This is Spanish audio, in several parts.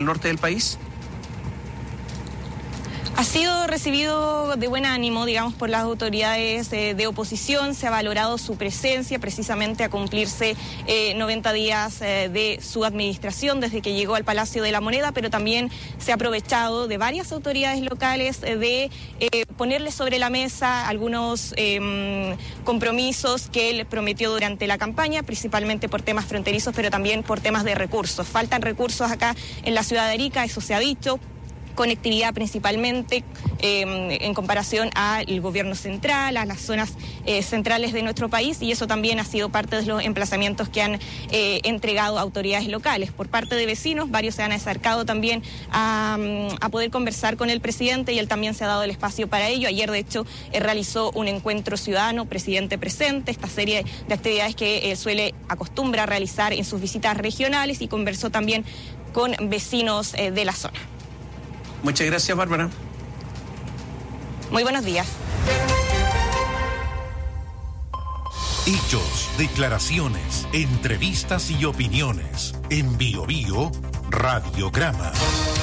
norte del país? Ha sido recibido de buen ánimo, digamos, por las autoridades de oposición. Se ha valorado su presencia precisamente a cumplirse 90 días de su administración desde que llegó al Palacio de la Moneda, pero también se ha aprovechado de varias autoridades locales de ponerle sobre la mesa algunos compromisos que él prometió durante la campaña, principalmente por temas fronterizos, pero también por temas de recursos. Faltan recursos acá en la ciudad de Arica, eso se ha dicho. Conectividad principalmente en comparación al gobierno central, a las zonas centrales de nuestro país, y eso también ha sido parte de los emplazamientos que han entregado autoridades locales. Por parte de vecinos, varios se han acercado también a poder conversar con el presidente y él también se ha dado el espacio para ello. Ayer, de hecho, realizó un encuentro ciudadano, presidente presente, esta serie de actividades que acostumbra a realizar en sus visitas regionales, y conversó también con vecinos de la zona. Muchas gracias, Bárbara. Muy buenos días. Hechos, declaraciones, entrevistas y opiniones. En Bio Bio, Radiograma.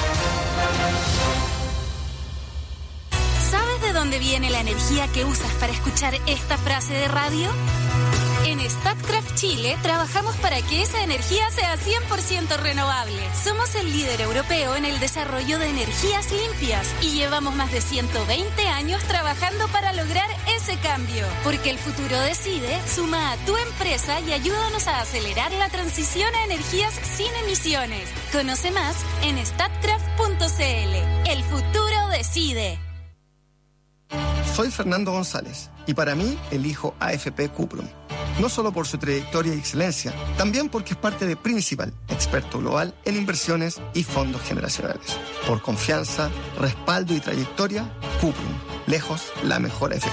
¿Sabes de dónde viene la energía que usas para escuchar esta frase de radio? En Statkraft Chile trabajamos para que esa energía sea 100% renovable. Somos el líder europeo en el desarrollo de energías limpias y llevamos más de 120 años trabajando para lograr ese cambio. Porque el futuro decide, suma a tu empresa y ayúdanos a acelerar la transición a energías sin emisiones. Conoce más en statkraft.cl. El futuro decide. Soy Fernando González y para mí elijo AFP Cuprum. No solo por su trayectoria y excelencia, también porque es parte de Principal, experto global en inversiones y fondos generacionales. Por confianza, respaldo y trayectoria, Cuprum, lejos la mejor AFP.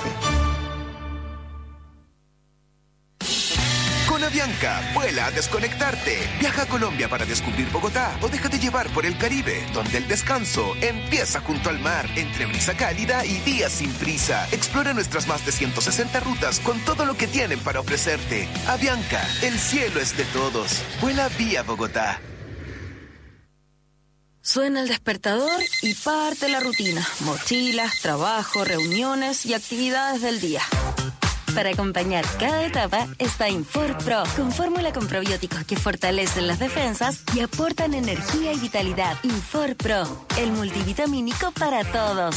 Con Avianca, vuela a desconectarte. Viaja a Colombia para descubrir Bogotá o déjate llevar por el Caribe, donde el descanso empieza junto al mar, entre brisa cálida y días sin prisa. Explora nuestras más de 160 rutas con todo lo que tienen para ofrecerte. Avianca, el cielo es de todos. Vuela vía Bogotá. Suena el despertador y parte la rutina. Mochilas, trabajo, reuniones y actividades del día. Para acompañar cada etapa está Infor Pro, con fórmula con probióticos que fortalecen las defensas y aportan energía y vitalidad. Infor Pro, el multivitamínico para todos.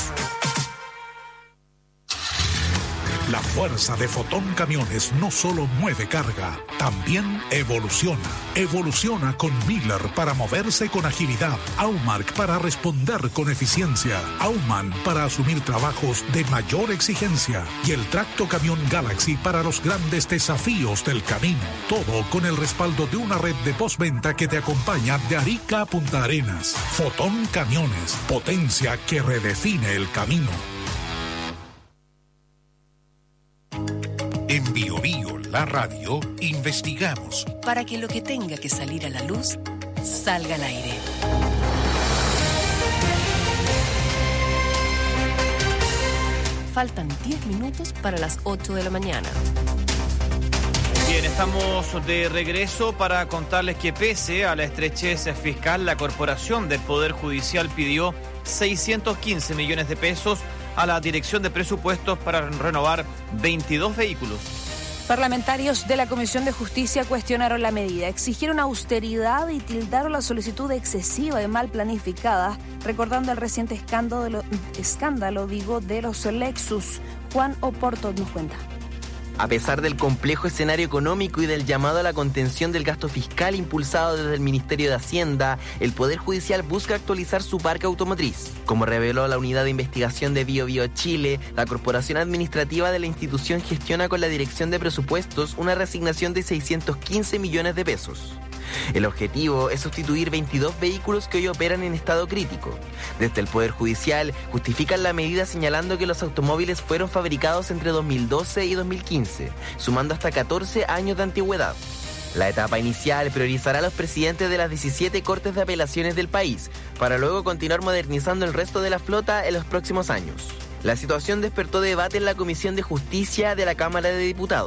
La fuerza de Fotón Camiones no solo mueve carga, también evoluciona. Evoluciona con Miller para moverse con agilidad, Aumark para responder con eficiencia, Aumann para asumir trabajos de mayor exigencia y el Tracto Camión Galaxy para los grandes desafíos del camino. Todo con el respaldo de una red de postventa que te acompaña de Arica a Punta Arenas. Fotón Camiones, potencia que redefine el camino. En Bio Bio, la radio, investigamos para que lo que tenga que salir a la luz salga al aire. Faltan 10 minutos para las 8 de la mañana. Bien, estamos de regreso para contarles que pese a la estrechez fiscal, la Corporación del Poder Judicial pidió 615 millones de pesos a la Dirección de Presupuestos para renovar 22 vehículos. Parlamentarios de la Comisión de Justicia cuestionaron la medida, exigieron austeridad y tildaron la solicitud excesiva y mal planificada, recordando el reciente escándalo de los Lexus. Juan Oporto nos cuenta. A pesar del complejo escenario económico y del llamado a la contención del gasto fiscal impulsado desde el Ministerio de Hacienda, el Poder Judicial busca actualizar su parque automotriz. Como reveló la Unidad de Investigación de Bio Bio Chile, la Corporación Administrativa de la institución gestiona con la Dirección de Presupuestos una reasignación de 615 millones de pesos. El objetivo es sustituir 22 vehículos que hoy operan en estado crítico. Desde el Poder Judicial justifican la medida señalando que los automóviles fueron fabricados entre 2012 y 2015, sumando hasta 14 años de antigüedad. La etapa inicial priorizará a los presidentes de las 17 cortes de apelaciones del país, para luego continuar modernizando el resto de la flota en los próximos años. La situación despertó debate en la Comisión de Justicia de la Cámara de Diputados.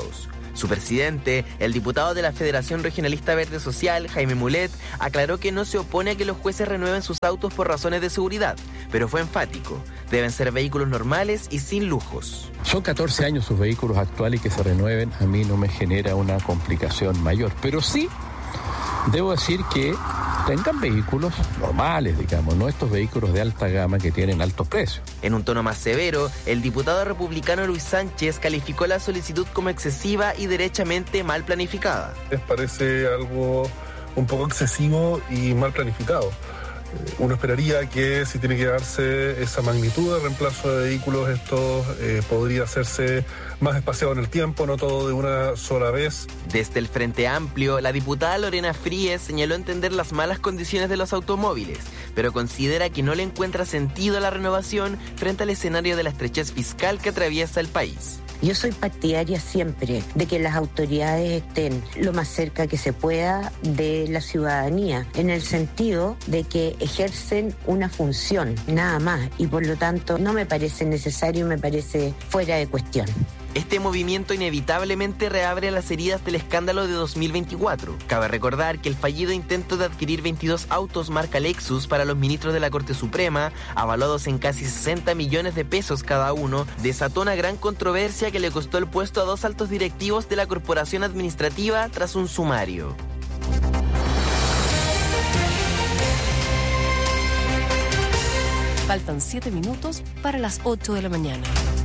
Su presidente, el diputado de la Federación Regionalista Verde Social, Jaime Mulet, aclaró que no se opone a que los jueces renueven sus autos por razones de seguridad, pero fue enfático. Deben ser vehículos normales y sin lujos. Son 14 años sus vehículos actuales y que se renueven a mí no me genera una complicación mayor, pero sí debo decir que tengan vehículos normales, digamos, no estos vehículos de alta gama que tienen altos precios. En un tono más severo, el diputado republicano Luis Sánchez calificó la solicitud como excesiva y derechamente mal planificada. Les parece algo un poco excesivo y mal planificado. Uno esperaría que si tiene que darse esa magnitud de reemplazo de vehículos, esto podría hacerse más espaciado en el tiempo, no todo de una sola vez. Desde el Frente Amplio, la diputada Lorena Fríes señaló entender las malas condiciones de los automóviles, pero considera que no le encuentra sentido a la renovación frente al escenario de la estrechez fiscal que atraviesa el país. Yo soy partidaria siempre de que las autoridades estén lo más cerca que se pueda de la ciudadanía, en el sentido de que ejercen una función, nada más, y por lo tanto no me parece necesario y me parece fuera de cuestión. Este movimiento inevitablemente reabre las heridas del escándalo de 2024. Cabe recordar que el fallido intento de adquirir 22 autos marca Lexus para los ministros de la Corte Suprema, avalados en casi 60 millones de pesos cada uno, desató una gran controversia que le costó el puesto a 2 altos directivos de la Corporación Administrativa tras un sumario. Faltan 7 minutos para las 8 de la mañana.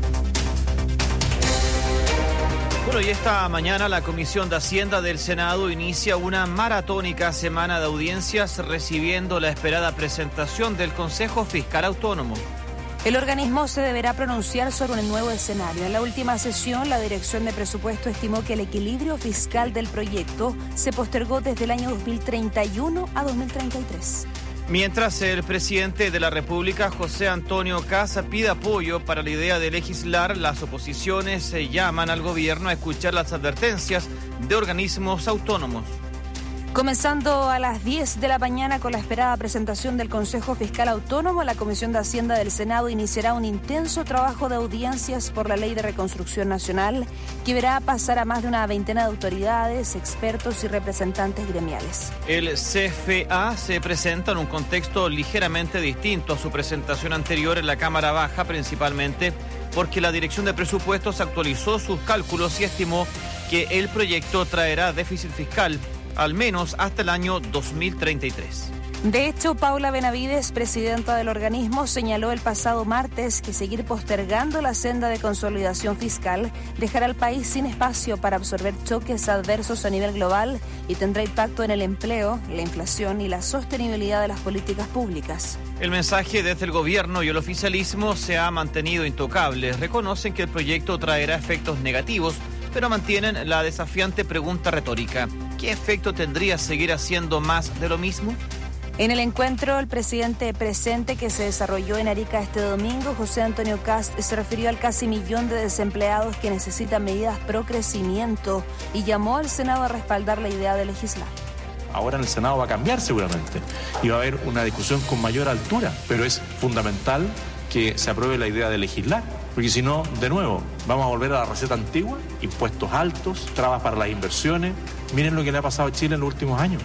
Bueno, y esta mañana la Comisión de Hacienda del Senado inicia una maratónica semana de audiencias recibiendo la esperada presentación del Consejo Fiscal Autónomo. El organismo se deberá pronunciar sobre un nuevo escenario. En la última sesión, la Dirección de Presupuesto estimó que el equilibrio fiscal del proyecto se postergó desde el año 2031 a 2033. Mientras el presidente de la República, José Antonio Kast, pide apoyo para la idea de legislar, las oposiciones llaman al gobierno a escuchar las advertencias de organismos autónomos. Comenzando a las 10 de la mañana con la esperada presentación del Consejo Fiscal Autónomo, la Comisión de Hacienda del Senado iniciará un intenso trabajo de audiencias por la Ley de Reconstrucción Nacional, que verá pasar a más de una veintena de autoridades, expertos y representantes gremiales. El CFA se presenta en un contexto ligeramente distinto a su presentación anterior en la Cámara Baja, principalmente porque la Dirección de Presupuestos actualizó sus cálculos y estimó que el proyecto traerá déficit fiscal al menos hasta el año 2033. De hecho, Paula Benavides, presidenta del organismo, señaló el pasado martes que seguir postergando la senda de consolidación fiscal dejará al país sin espacio para absorber choques adversos a nivel global y tendrá impacto en el empleo, la inflación y la sostenibilidad de las políticas públicas. El mensaje desde el gobierno y el oficialismo se ha mantenido intocable. Reconocen que el proyecto traerá efectos negativos, pero mantienen la desafiante pregunta retórica: ¿qué efecto tendría seguir haciendo más de lo mismo? En el encuentro, el presidente presente que se desarrolló en Arica este domingo, José Antonio Kast, se refirió al casi 1 millón de desempleados que necesitan medidas pro crecimiento y llamó al Senado a respaldar la idea de legislar. Ahora en el Senado va a cambiar seguramente y va a haber una discusión con mayor altura, pero es fundamental que se apruebe la idea de legislar, porque si no, de nuevo, vamos a volver a la receta antigua: impuestos altos, trabas para las inversiones. Miren lo que le ha pasado a Chile en los últimos años.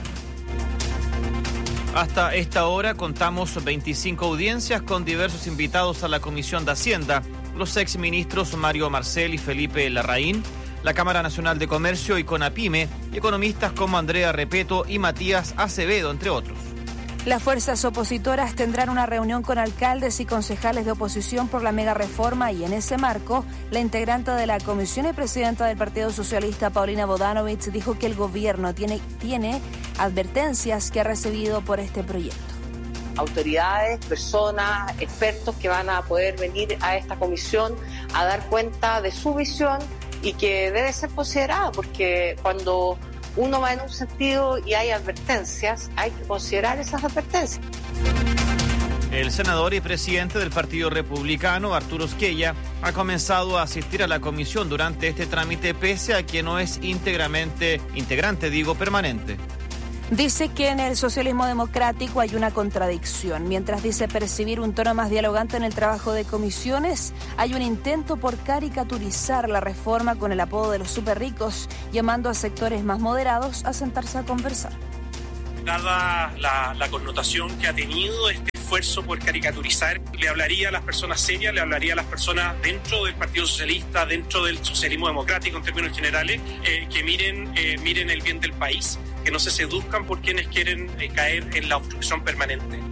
Hasta esta hora contamos 25 audiencias con diversos invitados a la Comisión de Hacienda: los exministros Mario Marcel y Felipe Larraín, la Cámara Nacional de Comercio y CONAPYME, y economistas como Andrea Repeto y Matías Acevedo, entre otros. Las fuerzas opositoras tendrán una reunión con alcaldes y concejales de oposición por la mega reforma y en ese marco, la integrante de la comisión y presidenta del Partido Socialista, Paulina Bodanovich, dijo que el gobierno tiene advertencias que ha recibido por este proyecto. Autoridades, personas, expertos que van a poder venir a esta comisión a dar cuenta de su visión y que debe ser considerada, porque cuando uno va en un sentido y hay advertencias, hay que considerar esas advertencias. El senador y presidente del Partido Republicano, Arturo Esquella, ha comenzado a asistir a la comisión durante este trámite, pese a que no es integrante permanente. Dice que en el socialismo democrático hay una contradicción. Mientras dice percibir un tono más dialogante en el trabajo de comisiones, hay un intento por caricaturizar la reforma con el apodo de los superricos, llamando a sectores más moderados a sentarse a conversar. Dada la connotación que ha tenido este esfuerzo por caricaturizar, le hablaría a las personas serias, le hablaría a las personas dentro del Partido Socialista, dentro del socialismo democrático en términos generales, que miren el bien del país, que no se seduzcan por quienes quieren caer en la obstrucción permanente.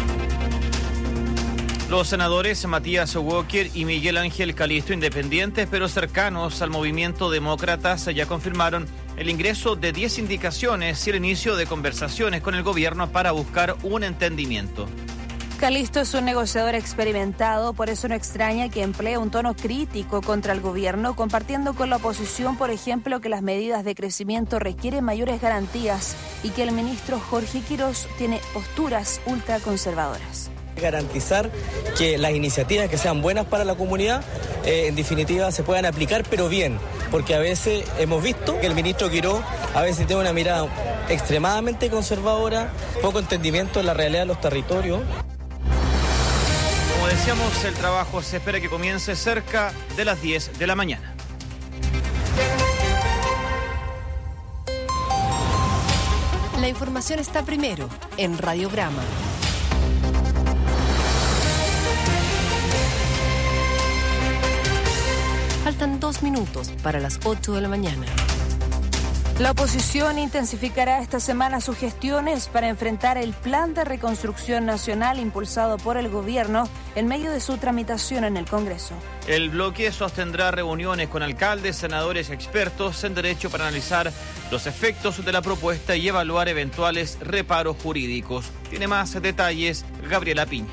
Los senadores Matías Walker y Miguel Ángel Calisto, independientes pero cercanos al movimiento demócratas, ya confirmaron el ingreso de 10 indicaciones y el inicio de conversaciones con el gobierno para buscar un entendimiento. Calisto es un negociador experimentado, por eso no extraña que emplee un tono crítico contra el gobierno, compartiendo con la oposición, por ejemplo, que las medidas de crecimiento requieren mayores garantías y que el ministro Jorge Quirós tiene posturas ultraconservadoras. Garantizar que las iniciativas que sean buenas para la comunidad, en definitiva, se puedan aplicar, pero bien, porque a veces hemos visto que el ministro Quirós a veces tiene una mirada extremadamente conservadora, poco entendimiento en la realidad de los territorios. Como decíamos, el trabajo se espera que comience cerca de las 10 de la mañana. La información está primero en Radiograma. Faltan 2 minutos para las 8 de la mañana. La oposición intensificará esta semana sus gestiones para enfrentar el Plan de Reconstrucción Nacional impulsado por el gobierno en medio de su tramitación en el Congreso. El bloque sostendrá reuniones con alcaldes, senadores y expertos en derecho para analizar los efectos de la propuesta y evaluar eventuales reparos jurídicos. Tiene más detalles Gabriela Piña.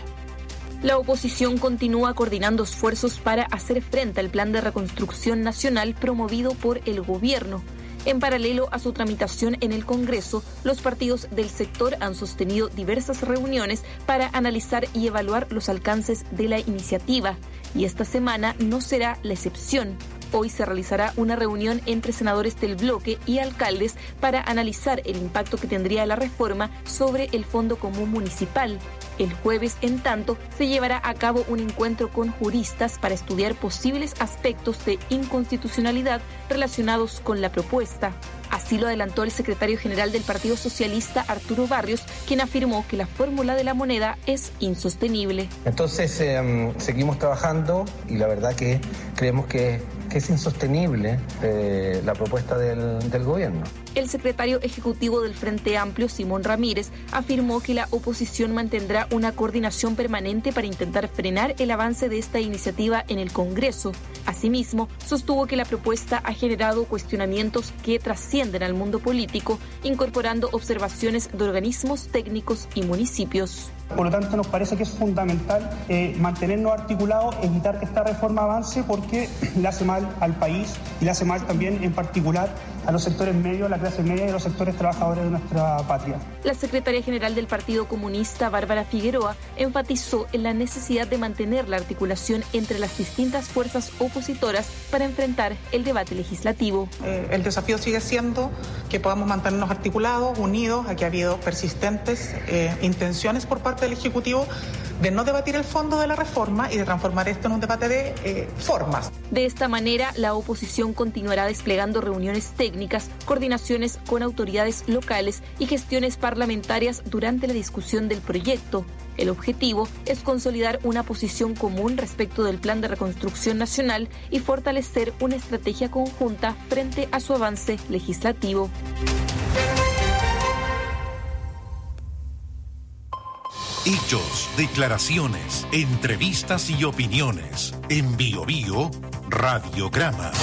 La oposición continúa coordinando esfuerzos para hacer frente al Plan de Reconstrucción Nacional promovido por el gobierno. En paralelo a su tramitación en el Congreso, los partidos del sector han sostenido diversas reuniones para analizar y evaluar los alcances de la iniciativa. Y esta semana no será la excepción. Hoy se realizará una reunión entre senadores del bloque y alcaldes para analizar el impacto que tendría la reforma sobre el Fondo Común Municipal. El jueves, en tanto, se llevará a cabo un encuentro con juristas para estudiar posibles aspectos de inconstitucionalidad relacionados con la propuesta. Así lo adelantó el secretario general del Partido Socialista, Arturo Barrios, quien afirmó que la fórmula de la moneda es insostenible. Entonces, seguimos trabajando y la verdad que creemos que es insostenible la propuesta del gobierno. El secretario ejecutivo del Frente Amplio, Simón Ramírez, afirmó que la oposición mantendrá una coordinación permanente para intentar frenar el avance de esta iniciativa en el Congreso. Asimismo, sostuvo que la propuesta ha generado cuestionamientos que trascienden al mundo político, incorporando observaciones de organismos técnicos y municipios. Por lo tanto, nos parece que es fundamental mantenernos articulados, evitar que esta reforma avance porque le hace mal al país y le hace mal también en particular a los sectores medios, a la clase media y a los sectores trabajadores de nuestra patria. La secretaria general del Partido Comunista, Bárbara Figueroa, enfatizó en la necesidad de mantener la articulación entre las distintas fuerzas opositoras para enfrentar el debate legislativo. El desafío sigue siendo que podamos mantenernos articulados, unidos. Aquí ha habido persistentes intenciones por parte del Ejecutivo de no debatir el fondo de la reforma y de transformar esto en un debate de formas. De esta manera, la oposición continuará desplegando reuniones técnicas, coordinaciones con autoridades locales y gestiones parlamentarias durante la discusión del proyecto. El objetivo es consolidar una posición común respecto del Plan de Reconstrucción Nacional y fortalecer una estrategia conjunta frente a su avance legislativo. Hechos, declaraciones, entrevistas y opiniones. En Bio Bio, Radiograma.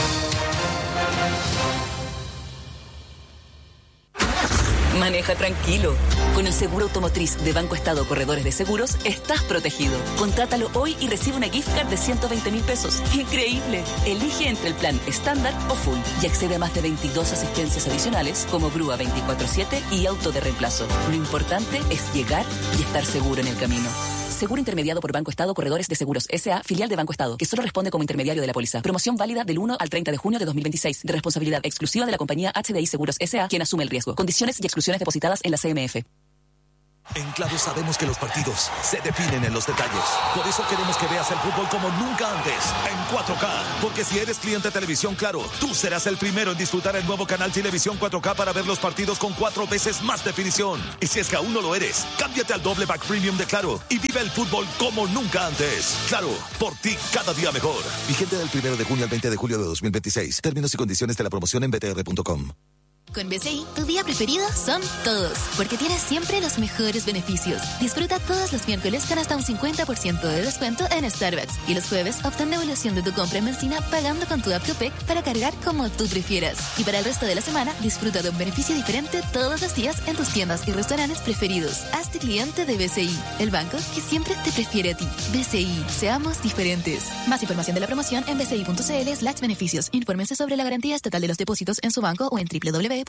Maneja tranquilo. Con el seguro automotriz de Banco Estado Corredores de Seguros, estás protegido. Contrátalo hoy y recibe una gift card de 120.000 pesos. ¡Increíble! Elige entre el plan estándar o full y accede a más de 22 asistencias adicionales como grúa 24/7 y auto de reemplazo. Lo importante es llegar y estar seguro en el camino. Seguro intermediado por Banco Estado Corredores de Seguros S.A., filial de Banco Estado, que solo responde como intermediario de la póliza. Promoción válida del 1 al 30 de junio de 2026, de responsabilidad exclusiva de la compañía HDI Seguros S.A., quien asume el riesgo. Condiciones y exclusiones depositadas en la CMF. En Claro sabemos que los partidos se definen en los detalles. Por eso queremos que veas el fútbol como nunca antes, en 4K. Porque si eres cliente de Televisión Claro, tú serás el primero en disfrutar el nuevo canal Televisión 4K para ver los partidos con 4 veces más definición. Y si es que aún no lo eres, cámbiate al doble back premium de Claro y vive el fútbol como nunca antes. Claro, por ti cada día mejor. Vigente del 1 de junio al 20 de julio de 2026. Términos y condiciones de la promoción en btr.com. Con BCI, tu día preferido son todos, porque tienes siempre los mejores beneficios. Disfruta todos los miércoles con hasta un 50% de descuento en Starbucks. Y los jueves, obtén devolución de tu compra en benzina pagando con tu app Copec para cargar como tú prefieras. Y para el resto de la semana, disfruta de un beneficio diferente todos los días en tus tiendas y restaurantes preferidos. Hazte cliente de BCI, el banco que siempre te prefiere a ti. BCI, seamos diferentes. Más información de la promoción en bci.cl/beneficios. Infórmense sobre la garantía estatal de los depósitos en su banco o en www.cmfchile.cl.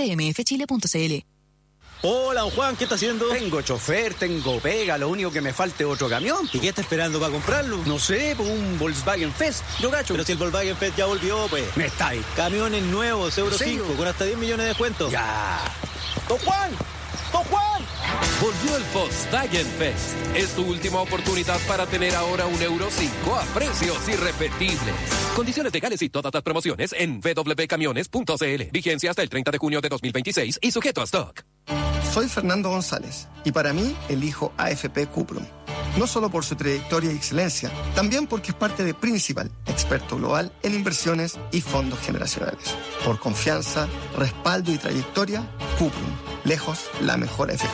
Hola, don Juan, ¿qué está haciendo? Tengo chofer, tengo pega, lo único que me falta es otro camión. ¿Y qué está esperando para comprarlo? No sé, por un Volkswagen Fest. Yo gacho. Pero si el Volkswagen Fest ya volvió, pues. Me está ahí. Camiones nuevos, Euro 5, con hasta 10 millones de descuento. Ya. ¡Don Juan! ¡Don Juan! Volvió el Volkswagen Fest. Es tu última oportunidad para tener ahora un Euro 5 a precios irrepetibles. Condiciones legales y todas las promociones en www.camiones.cl. Vigencia hasta el 30 de junio de 2026 y sujeto a stock. Soy Fernando González y para mí elijo AFP Cuprum. No solo por su trayectoria y excelencia, también porque es parte de Principal, experto global en inversiones y fondos generacionales. Por confianza, respaldo y trayectoria, Cuprum. Lejos, la mejor AFP.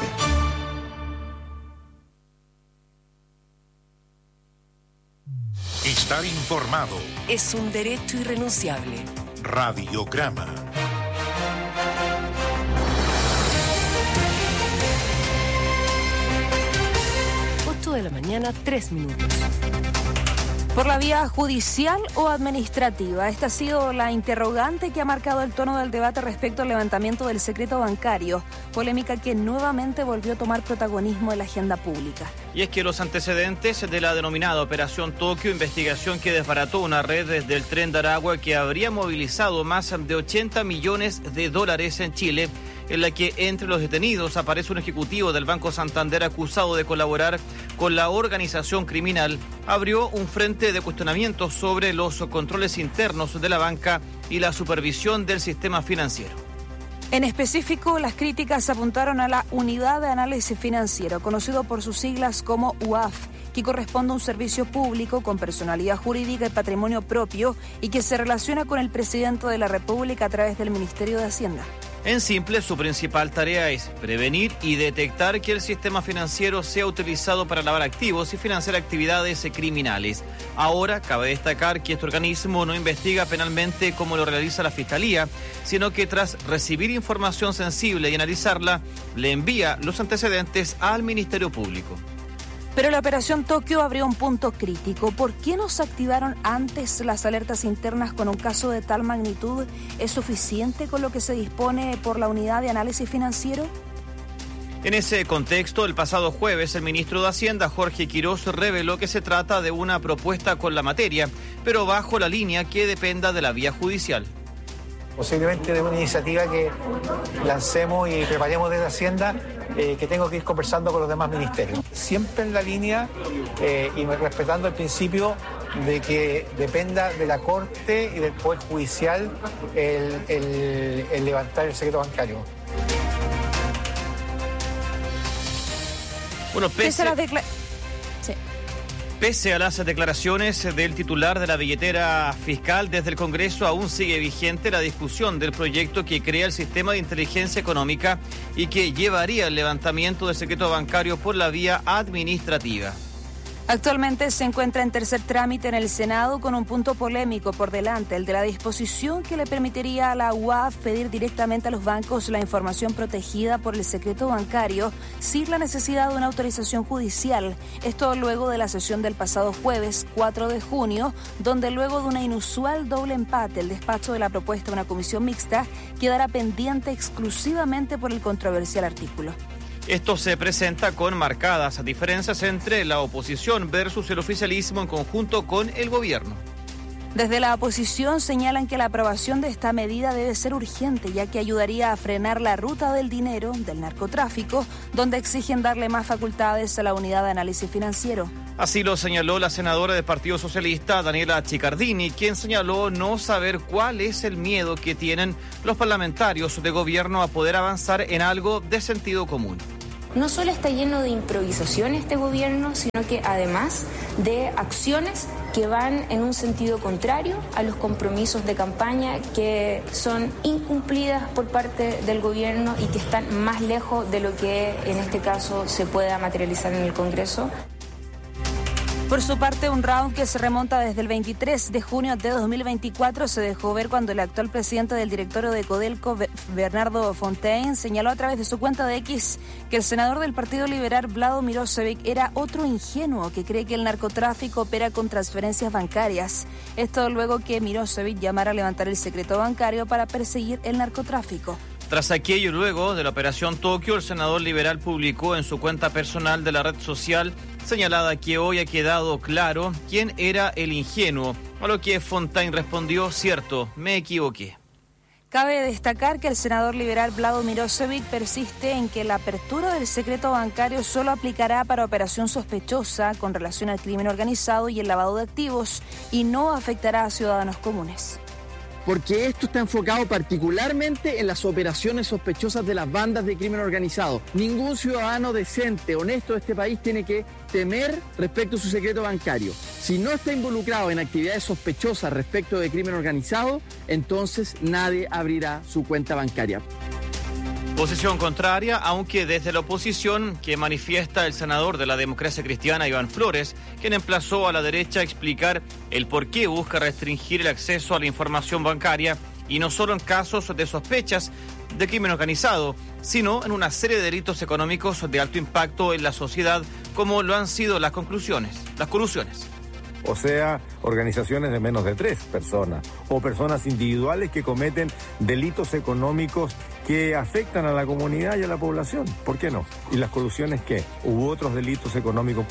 Estar informado es un derecho irrenunciable. Radiograma. De la mañana, 3 minutos. ¿Por la vía judicial o administrativa? Esta ha sido la interrogante que ha marcado el tono del debate respecto al levantamiento del secreto bancario, polémica que nuevamente volvió a tomar protagonismo en la agenda pública. Y es que los antecedentes de la denominada Operación Tokio, investigación que desbarató una red desde el Tren de Aragua que habría movilizado más de 80 millones de dólares en Chile, en la que entre los detenidos aparece un ejecutivo del Banco Santander acusado de colaborar con la organización criminal, abrió un frente de cuestionamientos sobre los controles internos de la banca y la supervisión del sistema financiero. En específico, las críticas apuntaron a la Unidad de Análisis Financiero, conocido por sus siglas como UAF, que corresponde a un servicio público con personalidad jurídica y patrimonio propio y que se relaciona con el presidente de la República a través del Ministerio de Hacienda. En simple, su principal tarea es prevenir y detectar que el sistema financiero sea utilizado para lavar activos y financiar actividades criminales. Ahora, cabe destacar que este organismo no investiga penalmente como lo realiza la Fiscalía, sino que tras recibir información sensible y analizarla, le envía los antecedentes al Ministerio Público. Pero la Operación Tokio abrió un punto crítico. ¿Por qué no se activaron antes las alertas internas con un caso de tal magnitud? ¿Es suficiente con lo que se dispone por la Unidad de Análisis Financiero? En ese contexto, el pasado jueves, el ministro de Hacienda, Jorge Quirós, reveló que se trata de una propuesta con la materia, pero bajo la línea que dependa de la vía judicial. Posiblemente de una iniciativa que lancemos y preparemos desde Hacienda, que tengo que ir conversando con los demás ministerios. Siempre en la línea y respetando el principio de que dependa de la Corte y del Poder Judicial el levantar el secreto bancario. Bueno, Pese a las declaraciones del titular de la billetera fiscal, desde el Congreso aún sigue vigente la discusión del proyecto que crea el sistema de inteligencia económica y que llevaría el levantamiento del secreto bancario por la vía administrativa. Actualmente se encuentra en tercer trámite en el Senado con un punto polémico por delante, el de la disposición que le permitiría a la UAF pedir directamente a los bancos la información protegida por el secreto bancario sin la necesidad de una autorización judicial. Esto luego de la sesión del pasado jueves 4 de junio, donde luego de una inusual doble empate, el despacho de la propuesta de una comisión mixta quedará pendiente exclusivamente por el controversial artículo. Esto se presenta con marcadas diferencias entre la oposición versus el oficialismo en conjunto con el gobierno. Desde la oposición señalan que la aprobación de esta medida debe ser urgente, ya que ayudaría a frenar la ruta del dinero del narcotráfico, donde exigen darle más facultades a la unidad de análisis financiero. Así lo señaló la senadora del Partido Socialista, Daniela Chiccardini, quien señaló no saber cuál es el miedo que tienen los parlamentarios de gobierno a poder avanzar en algo de sentido común. No solo está lleno de improvisación este gobierno, sino que además de acciones que van en un sentido contrario a los compromisos de campaña que son incumplidas por parte del gobierno y que están más lejos de lo que en este caso se pueda materializar en el Congreso. Por su parte, un round que se remonta desde el 23 de junio de 2024 se dejó ver cuando el actual presidente del directorio de Codelco, Bernardo Fontaine, señaló a través de su cuenta de X que el senador del Partido Liberal, Vlado Mirosevic, era otro ingenuo que cree que el narcotráfico opera con transferencias bancarias. Esto luego que Mirosevic llamara a levantar el secreto bancario para perseguir el narcotráfico. Tras aquello y luego de la Operación Tokio, el senador liberal publicó en su cuenta personal de la red social señalada que hoy ha quedado claro quién era el ingenuo, a lo que Fontaine respondió: cierto, me equivoqué. Cabe destacar que el senador liberal Vlado Mirosevic persiste en que la apertura del secreto bancario solo aplicará para operación sospechosa con relación al crimen organizado y el lavado de activos y no afectará a ciudadanos comunes. Porque esto está enfocado particularmente en las operaciones sospechosas de las bandas de crimen organizado. Ningún ciudadano decente, honesto de este país tiene que temer respecto a su secreto bancario. Si no está involucrado en actividades sospechosas respecto de crimen organizado, entonces nadie abrirá su cuenta bancaria. Posición contraria, aunque desde la oposición, que manifiesta el senador de la Democracia Cristiana, Iván Flores, quien emplazó a la derecha a explicar el por qué busca restringir el acceso a la información bancaria, y no solo en casos de sospechas de crimen organizado, sino en una serie de delitos económicos de alto impacto en la sociedad, como lo han sido las colusiones. O sea, organizaciones de menos de 3 personas o personas individuales que cometen delitos económicos que afectan a la comunidad y a la población. ¿Por qué no? ¿Y las colusiones qué? ¿Hubo otros delitos económicos?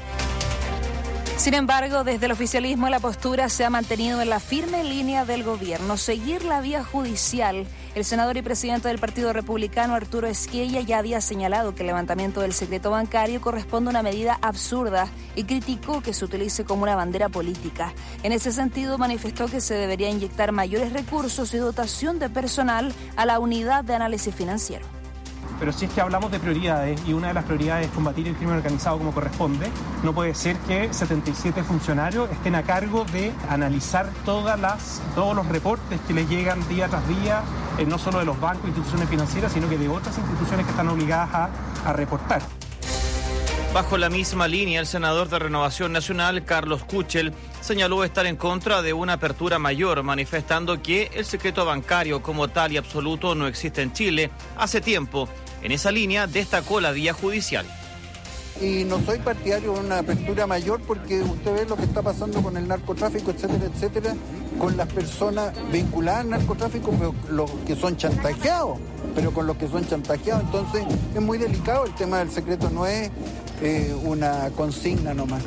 Sin embargo, desde el oficialismo la postura se ha mantenido en la firme línea del gobierno, seguir la vía judicial. El senador y presidente del Partido Republicano, Arturo Esquella, ya había señalado que el levantamiento del secreto bancario corresponde a una medida absurda y criticó que se utilice como una bandera política. En ese sentido, manifestó que se debería inyectar mayores recursos y dotación de personal a la unidad de análisis financiero. Pero si es que hablamos de prioridades y una de las prioridades es combatir el crimen organizado como corresponde, no puede ser que 77 funcionarios estén a cargo de analizar todos los reportes que les llegan día tras día, no solo de los bancos e instituciones financieras, sino que de otras instituciones que están obligadas a reportar. Bajo la misma línea, el senador de Renovación Nacional, Carlos Kuchel, señaló estar en contra de una apertura mayor, manifestando que el secreto bancario como tal y absoluto no existe en Chile hace tiempo. En esa línea destacó la vía judicial. Y no soy partidario de una apertura mayor porque usted ve lo que está pasando con el narcotráfico, etcétera, con las personas vinculadas al narcotráfico, pero los que son chantajeados. Entonces es muy delicado el tema del secreto, no es una consigna nomás.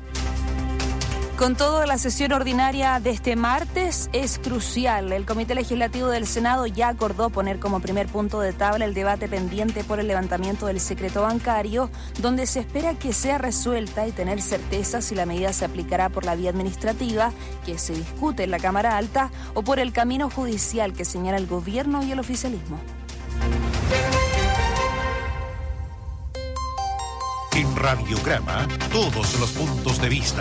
Con todo, la sesión ordinaria de este martes es crucial. El Comité Legislativo del Senado ya acordó poner como primer punto de tabla el debate pendiente por el levantamiento del secreto bancario, donde se espera que sea resuelta y tener certeza si la medida se aplicará por la vía administrativa, que se discute en la Cámara Alta, o por el camino judicial que señala el gobierno y el oficialismo. En Radiograma, todos los puntos de vista.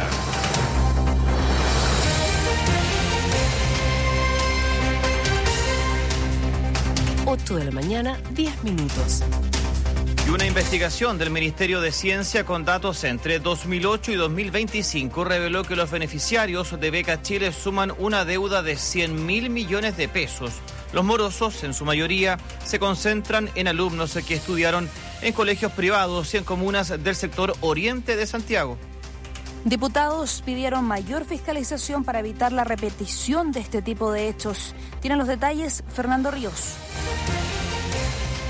8 de la mañana, 10 minutos. Y una investigación del Ministerio de Ciencia con datos entre 2008 y 2025 reveló que los beneficiarios de Beca Chile suman una deuda de 100.000 millones de pesos. Los morosos, en su mayoría, se concentran en alumnos que estudiaron en colegios privados y en comunas del sector oriente de Santiago. Diputados pidieron mayor fiscalización para evitar la repetición de este tipo de hechos. Tienen los detalles Fernando Ríos.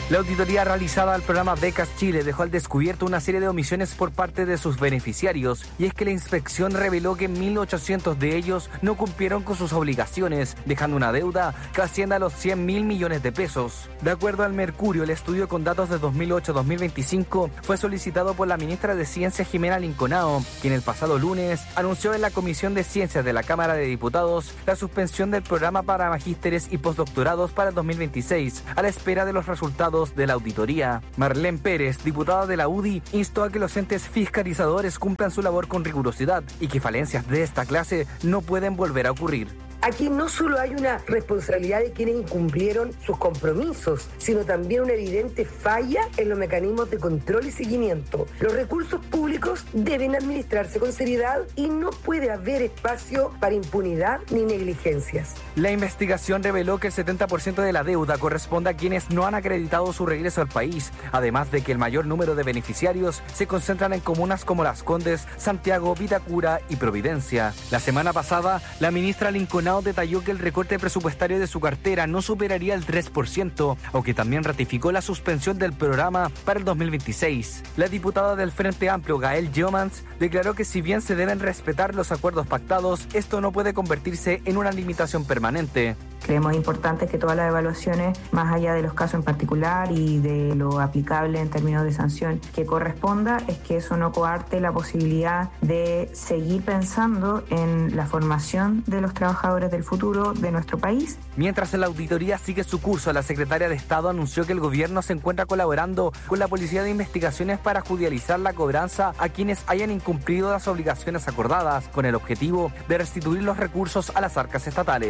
La auditoría realizada al programa Becas Chile dejó al descubierto una serie de omisiones por parte de sus beneficiarios, y es que la inspección reveló que 1.800 de ellos no cumplieron con sus obligaciones, dejando una deuda que asciende a los 100.000 millones de pesos. De acuerdo al Mercurio, el estudio con datos de 2008-2025 fue solicitado por la ministra de Ciencia Jimena Linconao, quien el pasado lunes anunció en la Comisión de Ciencias de la Cámara de Diputados la suspensión del programa para magísteres y postdoctorados para el 2026, a la espera de los resultados de la auditoría. Marlene Pérez, diputada de la UDI, instó a que los entes fiscalizadores cumplan su labor con rigurosidad y que falencias de esta clase no pueden volver a ocurrir. Aquí no solo hay una responsabilidad de quienes incumplieron sus compromisos, sino también una evidente falla en los mecanismos de control y seguimiento. Los recursos públicos deben administrarse con seriedad y no puede haber espacio para impunidad ni negligencias. La investigación reveló que el 70% de la deuda corresponde a quienes no han acreditado su regreso al país, además de que el mayor número de beneficiarios se concentran en comunas como Las Condes, Santiago, Vitacura y Providencia. La semana pasada, la ministra Linconao detalló que el recorte presupuestario de su cartera no superaría el 3%, aunque también ratificó la suspensión del programa para el 2026. La diputada del Frente Amplio, Gael Jomans, declaró que si bien se deben respetar los acuerdos pactados, esto no puede convertirse en una limitación permanente. Creemos importante que todas las evaluaciones, más allá de los casos en particular y de lo aplicable en términos de sanción que corresponda, es que eso no coarte la posibilidad de seguir pensando en la formación de los trabajadores del futuro de nuestro país. Mientras la auditoría sigue su curso, la secretaria de Estado anunció que el gobierno se encuentra colaborando con la Policía de Investigaciones para judicializar la cobranza a quienes hayan incumplido las obligaciones acordadas, con el objetivo de restituir los recursos a las arcas estatales.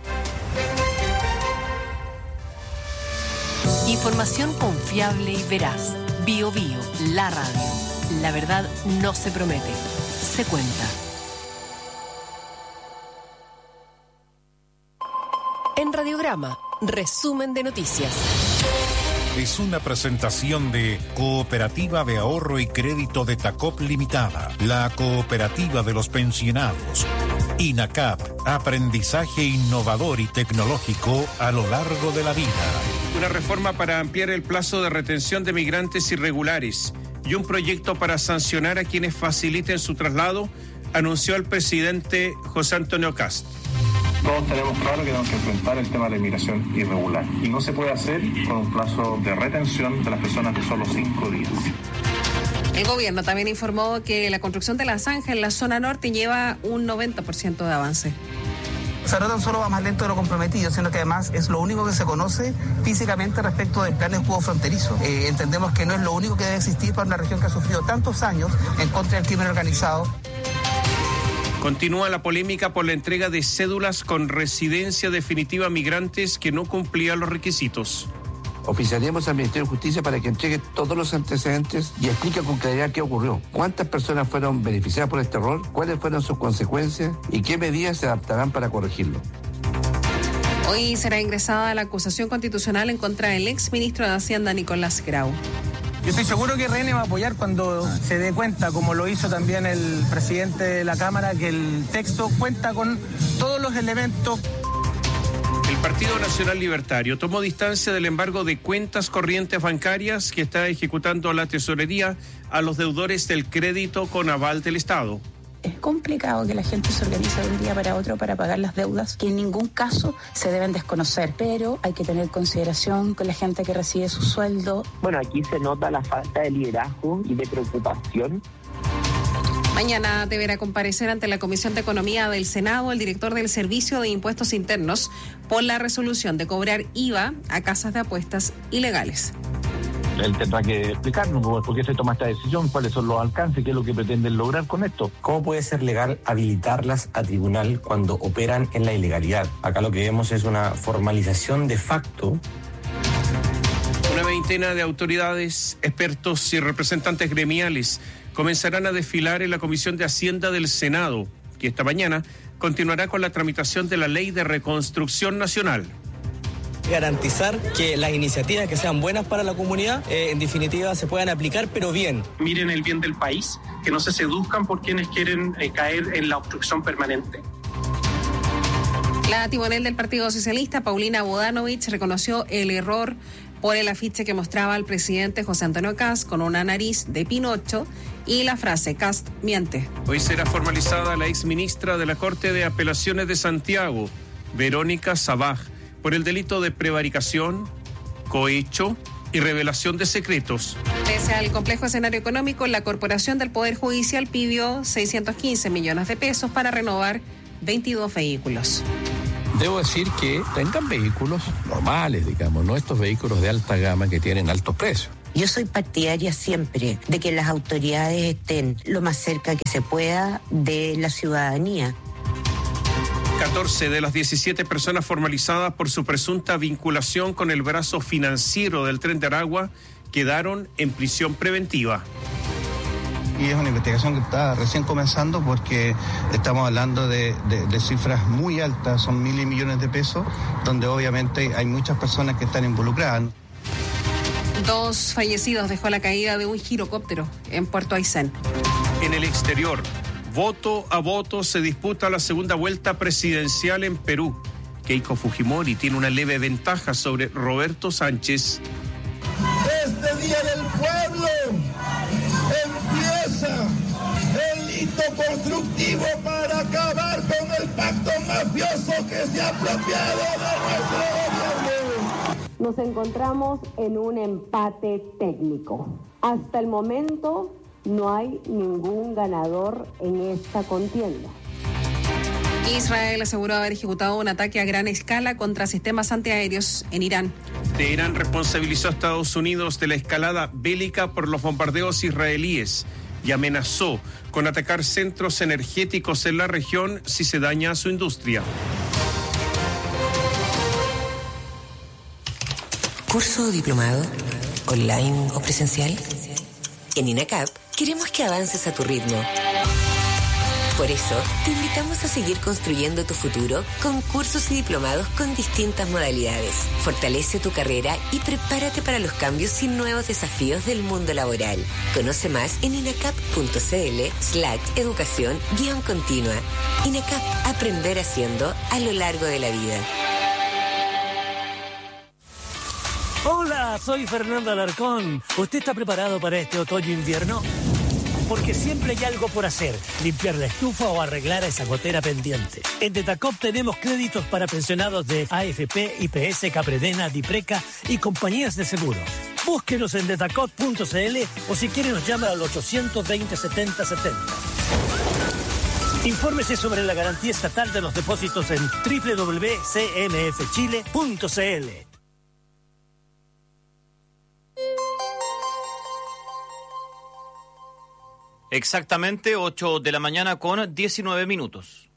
Información confiable y veraz. BioBio, la radio. La verdad no se promete, se cuenta. En Radiograma, resumen de noticias. Es una presentación de Cooperativa de Ahorro y Crédito de Tacop Limitada, la cooperativa de los pensionados. INACAP, aprendizaje innovador y tecnológico a lo largo de la vida. Una reforma para ampliar el plazo de retención de migrantes irregulares y un proyecto para sancionar a quienes faciliten su traslado, anunció el presidente José Antonio Kast. Todos tenemos claro que tenemos que enfrentar el tema de la inmigración irregular y no se puede hacer con un plazo de retención de las personas de solo 5 días. El gobierno también informó que la construcción de la zanja en la zona norte lleva un 90% de avance. O sea, no tan solo va más lento de lo comprometido, sino que además es lo único que se conoce físicamente respecto del plan de escudo fronterizo. Entendemos que no es lo único que debe existir para una región que ha sufrido tantos años en contra del crimen organizado. Continúa la polémica por la entrega de cédulas con residencia definitiva a migrantes que no cumplían los requisitos. Oficiaremos al Ministerio de Justicia para que entregue todos los antecedentes y explique con claridad qué ocurrió. ¿Cuántas personas fueron beneficiadas por este error? ¿Cuáles fueron sus consecuencias? ¿Y qué medidas se adaptarán para corregirlo? Hoy será ingresada la acusación constitucional en contra del exministro de Hacienda, Nicolás Grau. Yo estoy seguro que RN va a apoyar cuando se dé cuenta, como lo hizo también el presidente de la Cámara, que el texto cuenta con todos los elementos. El Partido Nacional Libertario tomó distancia del embargo de cuentas corrientes bancarias que está ejecutando la tesorería a los deudores del crédito con aval del Estado. Es complicado que la gente se organice de un día para otro para pagar las deudas, que en ningún caso se deben desconocer, pero hay que tener consideración con la gente que recibe su sueldo. Bueno, aquí se nota la falta de liderazgo y de preocupación. Mañana deberá comparecer ante la Comisión de Economía del Senado el director del Servicio de Impuestos Internos por la resolución de cobrar IVA a casas de apuestas ilegales. Él tendrá que explicarnos por qué se toma esta decisión, cuáles son los alcances, qué es lo que pretenden lograr con esto. ¿Cómo puede ser legal habilitarlas a tribunal cuando operan en la ilegalidad? Acá lo que vemos es una formalización de facto. Una veintena de autoridades, expertos y representantes gremiales comenzarán a desfilar en la Comisión de Hacienda del Senado, que esta mañana continuará con la tramitación de la Ley de Reconstrucción Nacional. Garantizar que las iniciativas que sean buenas para la comunidad, en definitiva, se puedan aplicar, pero bien. Miren el bien del país, que no se seduzcan por quienes quieren caer en la obstrucción permanente. La timonel del Partido Socialista, Paulina Bodanovich, reconoció el error por el afiche que mostraba al presidente José Antonio Kast con una nariz de Pinocho y la frase "Kast miente". Hoy será formalizada la exministra de la Corte de Apelaciones de Santiago, Verónica Sabaj, por el delito de prevaricación, cohecho y revelación de secretos. Pese al complejo escenario económico, la Corporación del Poder Judicial pidió 615 millones de pesos para renovar 22 vehículos. Debo decir que tengan vehículos normales, digamos, no estos vehículos de alta gama que tienen altos precios. Yo soy partidaria siempre de que las autoridades estén lo más cerca que se pueda de la ciudadanía. 14 de las 17 personas formalizadas por su presunta vinculación con el brazo financiero del Tren de Aragua quedaron en prisión preventiva. Y es una investigación que está recién comenzando porque estamos hablando de cifras muy altas, son miles y millones de pesos, donde obviamente hay muchas personas que están involucradas. 2 fallecidos dejó la caída de un girocóptero en Puerto Aysén. En el exterior, voto a voto se disputa la segunda vuelta presidencial en Perú. Keiko Fujimori tiene una leve ventaja sobre Roberto Sánchez. Este Día del Pueblo empieza el hito constructivo para acabar con el pacto mafioso que se ha apropiado de nuestro gobierno. Nos encontramos en un empate técnico. Hasta el momento no hay ningún ganador en esta contienda. Israel aseguró haber ejecutado un ataque a gran escala contra sistemas antiaéreos en Irán. Teherán responsabilizó a Estados Unidos de la escalada bélica por los bombardeos israelíes y amenazó con atacar centros energéticos en la región si se daña su industria. ¿Curso o diplomado? ¿Online o presencial? En INACAP queremos que avances a tu ritmo. Por eso, te invitamos a seguir construyendo tu futuro con cursos y diplomados con distintas modalidades. Fortalece tu carrera y prepárate para los cambios y nuevos desafíos del mundo laboral. Conoce más en inacap.cl/educación-continua. INACAP, aprender haciendo a lo largo de la vida. Hola, soy Fernando Alarcón. ¿Usted está preparado para este otoño-invierno? Porque siempre hay algo por hacer, limpiar la estufa o arreglar esa gotera pendiente. En Detacop tenemos créditos para pensionados de AFP, IPS, Capredena, Dipreca y compañías de seguros. Búsquenos en detacop.cl o si quiere nos llama al 820-7070. Infórmese sobre la garantía estatal de los depósitos en www.cmfchile.cl. Exactamente 8 de la mañana con 19 minutos.